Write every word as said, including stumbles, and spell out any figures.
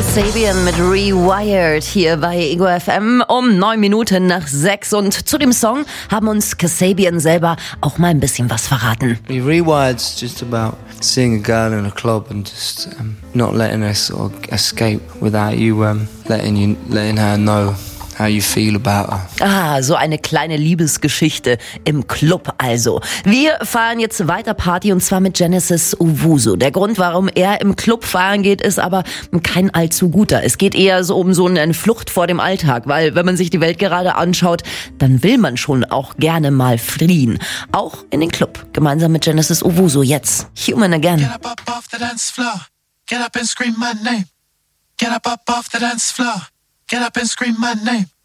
Kasabian mit Rewired hier bei Ego F M um neun Minuten nach sechs. Und zu dem Song haben uns Kasabian selber auch mal ein bisschen was verraten. Rewired's just about seeing a girl in a club and just um, not letting her sort of escape without you um, letting you letting her know how you feel about her. Ah, so eine kleine Liebesgeschichte im Club also. Wir feiern jetzt weiter Party und zwar mit Genesis Owusu. Der Grund, warum er im Club feiern geht, ist aber kein allzu guter. Es geht eher so um so eine Flucht vor dem Alltag, weil wenn man sich die Welt gerade anschaut, dann will man schon auch gerne mal fliehen. Auch in den Club. Gemeinsam mit Genesis Owusu jetzt. Human Again. Get up, up off the dance floor. Get up and scream my name. Get up, up off the dance floor. Get up and scream my name.